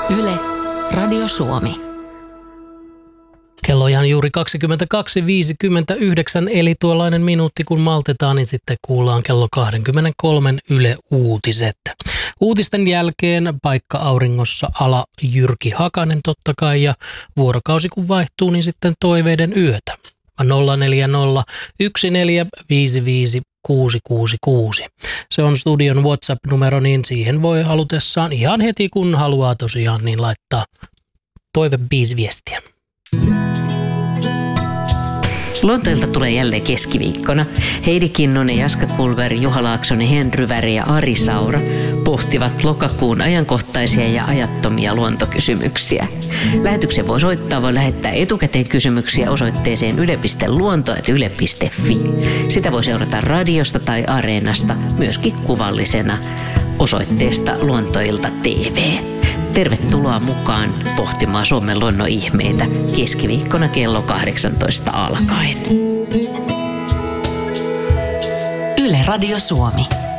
Yle, Radio Suomi. Kello ihan juuri 22.59, eli tuollainen minuutti kun maltetaan, niin sitten kuullaan kello 23 Yle Uutiset. Uutisten jälkeen paikka auringossa ala Jyrki Hakanen totta kai, ja vuorokausi kun vaihtuu, niin sitten toiveiden yötä. 040 1455 666. Se on studion WhatsApp-numero, niin siihen voi halutessaan ihan heti kun haluaa tosiaan niin laittaa toivebiisiviestiä. Luontoilta tulee jälleen keskiviikkona. Heidi Kinnunen, Jaska Kulveri, Juha Laaksonen, Henry Väri ja Ari Saura pohtivat lokakuun ajankohtaisia ja ajattomia luontokysymyksiä. Lähetyksen voi soittaa, voi lähettää etukäteen kysymyksiä osoitteeseen yle.luonto@yle.fi. Sitä voi seurata radiosta tai Areenasta, myöskin kuvallisena osoitteesta Luontoilta TV. Tervetuloa mukaan pohtimaan Suomen luonnon ihmeitä keskiviikkona kello 18 alkaen. Yle Radio Suomi.